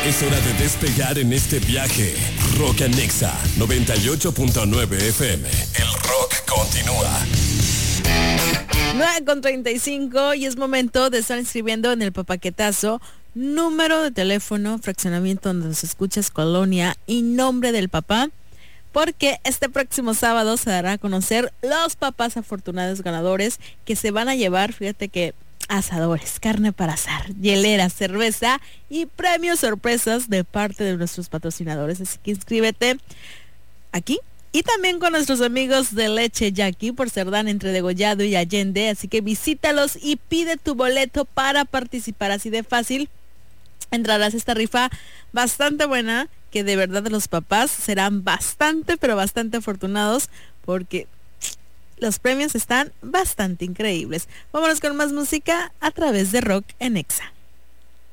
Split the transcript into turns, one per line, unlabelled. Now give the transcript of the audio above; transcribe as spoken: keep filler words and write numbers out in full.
Es hora de despegar en este viaje. Rock en Nexa noventa y ocho punto nueve F M. El rock continúa.
nueve con treinta y cinco y es momento de estar inscribiendo en el papaquetazo. Número de teléfono, fraccionamiento donde nos escuchas, colonia y nombre del papá. Porque este próximo sábado se dará a conocer los papás afortunados ganadores que se van a llevar, fíjate que asadores, carne para asar, hieleras, cerveza y premios sorpresas de parte de nuestros patrocinadores. Así que inscríbete aquí y también con nuestros amigos de Leche Jackie por Cerdán entre Degollado y Allende. Así que visítalos y pide tu boleto para participar. Así de fácil entrarás a esta rifa bastante buena, que de verdad los papás serán bastante, pero bastante afortunados porque los premios están bastante increíbles. Vámonos con más música a través de Rock en Nexa.